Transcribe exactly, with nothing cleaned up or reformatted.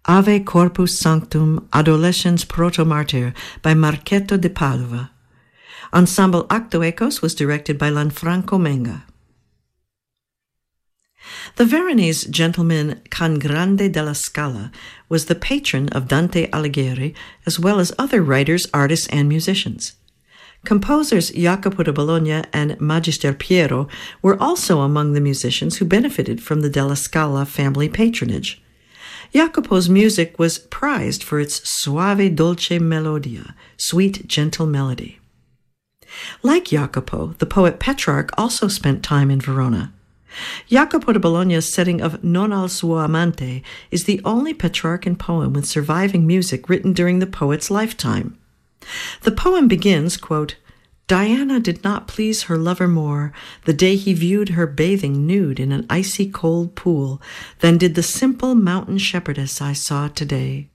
Ave Corpus Sanctum, Adolescens Proto-Martyr by Marchetto de Padova. Ensemble Acto Ecos was directed by Lanfranco Menga. The Veronese gentleman Cangrande della Scala was the patron of Dante Alighieri, as well as other writers, artists, and musicians. Composers Jacopo da Bologna and Magister Piero were also among the musicians who benefited from the Della Scala family patronage. Jacopo's music was prized for its suave dolce melodia, sweet, gentle melody. Like Jacopo, the poet Petrarch also spent time in Verona. Jacopo da Bologna's setting of Non al suo amante is the only Petrarchan poem with surviving music written during the poet's lifetime. The poem begins, quote, Diana did not please her lover more the day he viewed her bathing nude in an icy cold pool than did the simple mountain shepherdess I saw today.